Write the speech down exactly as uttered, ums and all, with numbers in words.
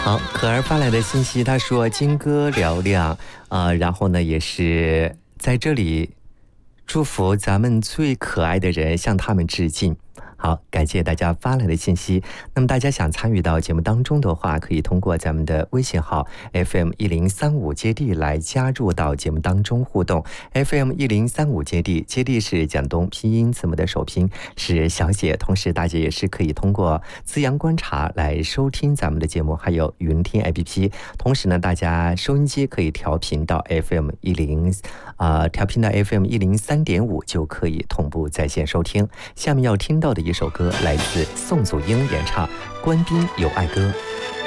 好，可儿发来的信息，他说金哥嘹亮啊、呃，然后呢也是在这里祝福咱们最可爱的人，向他们致敬。好，感谢大家发来的信息。那么大家想参与到节目当中的话，可以通过咱们的微信号 F M 一零三五接地来加入到节目当中互动。F M 一零三五接地，接地是蒋东拼音字母的首拼是小写，同时大家也是可以通过资阳观察来收听咱们的节目，还有云听 A P P。同时呢，大家收音机可以调频到 F M 一零啊，调频到 F M 一零三点五就可以同步在线收听。下面要听到的一首歌来自宋祖英演唱《官兵有爱歌》。